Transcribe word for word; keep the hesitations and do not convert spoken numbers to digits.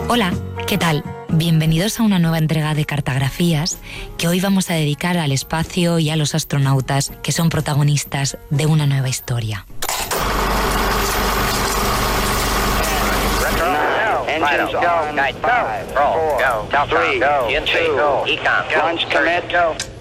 Hola, ¿qué tal? Bienvenidos a una nueva entrega de Cartografías que hoy vamos a dedicar al espacio y a los astronautas que son protagonistas de una nueva historia. Engines on, five, four, three, two, launch commit.